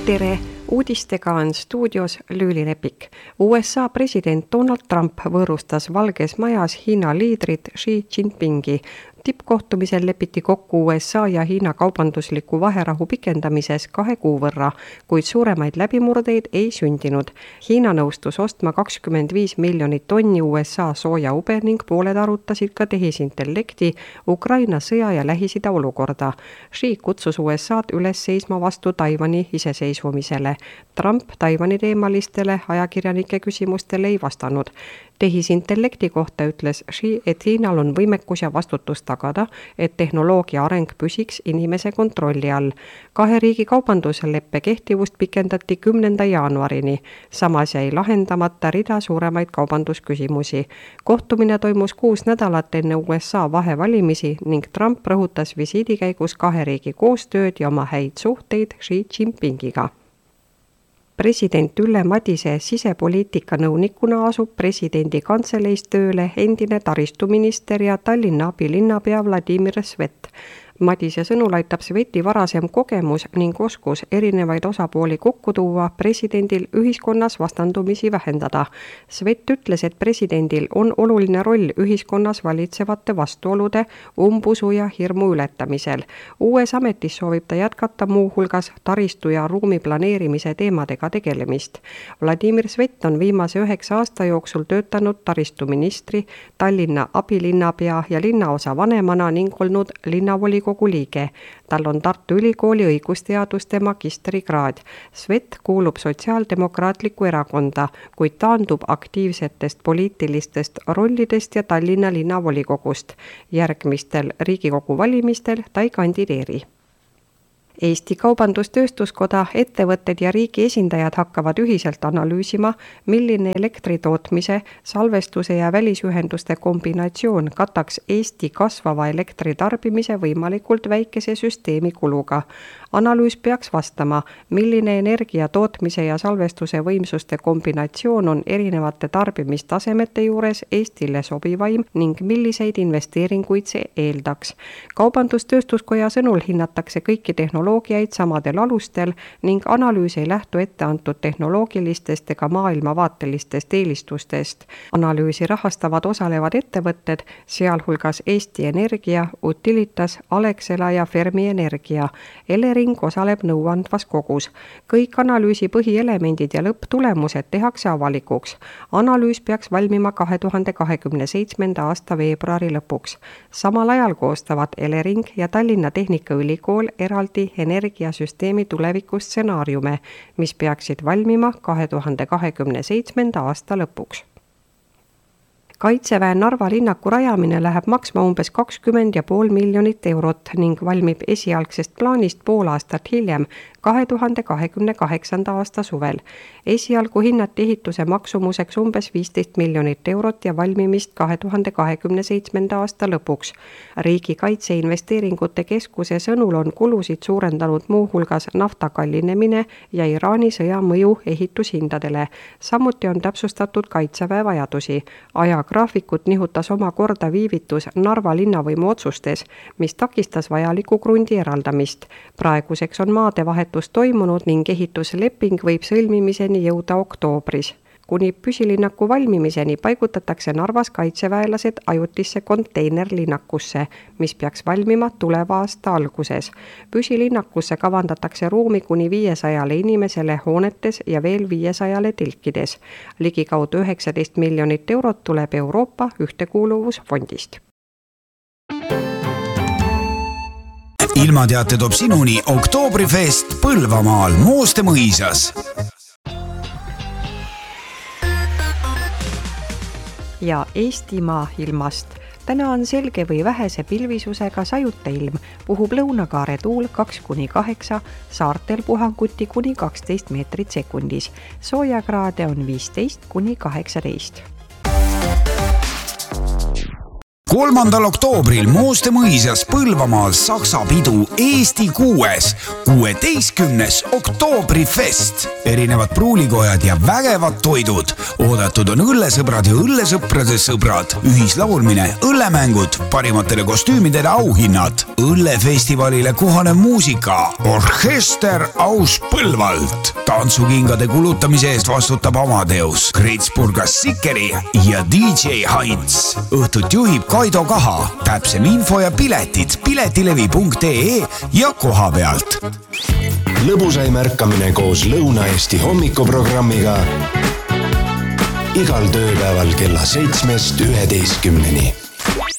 Tere! Uudistega on stuudios Lüüli Lepik. USA president Donald Trump võõrustas Valges Majas Hiina liidrit Xi Jinpingi. Tippkohtumisel lepiti kokku USA ja Hiina kaubandusliku vaherahu pikendamises 2 kuu võrra, kuid suuremaid läbimurdeid ei sündinud. Hiina nõustus ostma 25 miljonit tonni USA soojaube ning pooled arutasid ka tehisintellekti, Ukraina sõja ja Lähis-Ida olukorda. Xi kutsus USA'd üles seisma vastu Taiwani iseseisvumisele. Trump Taiwani teemalistele ajakirjanike küsimustele ei vastanud. Tehisintellekti kohta ütles Xi, et Hiinal on võimekus ja vastutus tagada, et tehnoloogia areng püsiks inimese kontrolli all. 2 riigi kaubandusleppe kehtivust pikendati 10. jaanuarini. Samas jäi lahendamata rida suuremaid kaubandusküsimusi. Kohtumine toimus 6 nädalat enne USA vahevalimisi ning Trump rõhutas visiidi käigus 2 riigi koostööd ja oma häid suhteid Xi Jinpingiga. President Ülle Madise sisepoliitika nõunikuna asub presidendi kantseleis tööle endine taristuminister ja Tallinna abilinnapea Vladimir Svet. Madise sõnul aitab Sveti varasem kogemus ning oskus erinevaid osapooli kokku tuua presidendil ühiskonnas vastandumisi vähendada. Svet ütles, et presidendil on oluline roll ühiskonnas valitsevate vastuolude, umbusu ja hirmu ületamisel. Uues ametis soovib ta jätkata muuhulgas taristu ja ruumi planeerimise teemadega tegelemist. Vladimir Svet on viimase 9 aasta jooksul töötanud taristuministri, Tallinna abilinnapea ja linnaosa vanemana ning olnud linnavolikogu liige. Tal on Tartu Ülikooli õigusteaduste magistrikraad. Svet kuulub Sotsiaaldemokraatlikku erakonda, kuid taandub aktiivsetest poliitilistest rollidest ja Tallinna linnavolikogust. Järgmistel Riigikogu valimistel ta ei kandideeri. Eesti Kaubandus-Tööstuskoda, ettevõtted ja riigi esindajad hakkavad ühiselt analüüsima, milline elektritootmise, salvestuse ja välisühenduste kombinatsioon kataks Eesti kasvava elektritarbimise võimalikult väikese süsteemi kuluga. Analüüs peaks vastama, milline energia tootmise ja salvestuse võimsuste kombinatsioon on erinevate tarbimistasemete juures Eestile sobivaim ning milliseid investeeringuid see eeldaks. Kaubandus-Tööstuskoja sõnul hinnatakse kõiki tehnoloogiaid samadel alustel ning analüüs ei lähtu etteantud tehnoloogilistest ega maailmavaatelistest eelistustest. Analüüsi rahastavad osalevad ettevõtted, sealhulgas Eesti Energia, Utilitas, Alexela ja Fermi Energia. Elering osaleb nõuandvas kogus. Kõik analüüsi põhielemendid ja lõpptulemused tehakse avalikuks. Analüüs peaks valmima 2027. aasta veebruari lõpuks. Samal ajal koostavad Elering ja Tallinna Tehnikaülikool eraldi energiasüsteemi tulevikustsenaariume, mis peaksid valmima 2027. aasta lõpuks. Kaitseväe Narva linnaku rajamine läheb maksma umbes 20,5 miljonit eurot ning valmib esialgsest plaanist pool aastat hiljem, 2028. aasta suvel. Esialgu hinnati ehituse maksumuseks umbes 15 miljonit eurot ja valmimist 2027. aasta lõpuks. Riigi Kaitseinvesteeringute Keskuse sõnul on kulusid suurendanud muuhulgas nafta kallinemine ja Iraani sõja mõju ehitushindadele. Samuti on täpsustatud Kaitseväe vajadusi. Graafikut nihutas oma korda viivitus Narva linnavõimu otsustes, mis takistas vajaliku krundi eraldamist. Praeguseks on maadevahetus toimunud ning ehitusleping võib sõlmimiseni jõuda oktoobris. Kuni püsilinnaku valmimiseni paigutatakse Narvas kaitseväelased ajutisse konteinerlinnakusse, mis peaks valmima tuleva aasta alguses. Püsilinnakusse kavandatakse ruumi kuni 500 inimesele hoonetes ja veel 500 tilkides. Ligikaudu 19 miljonit eurot tuleb Euroopa ühtekuuluvusfondist. Ilmateate toob sinuni Oktoobrifest Põlvamaal Mooste mõisas. Ja Eestimaa ilmast. Täna on selge või vähese pilvisusega sajuta ilm, puhub lõunakaare tuul 2-8, saartel puhanguti kuni 12 meetrit sekundis. Soojakraade on 15-18. 3. oktoobril Mooste mõisas Põlvamaal Saksa pidu Eesti 6. 16. Oktoobrifest. Erinevad pruulikojad ja vägevad toidud. oodatud on õllesõbrad ja õllesõprade sõbrad, ühislaulmine, õllemängud, parimatele kostüümidele auhinnad, õllefestivalile kohanev muusika, orkester Aus Põlvalt. Tantsukingade kulutamise eest vastutab Amadeus, Kreitsburgas Sikeri ja DJ Heinz. Õhtut juhib Kaido Kaha. Täpsem info ja piletid piletilevi.ee ja koha pealt. Lõbusaim ärkamine koos Lõuna-Eesti hommikuprogrammiga igal tööpäeval kella 7-11.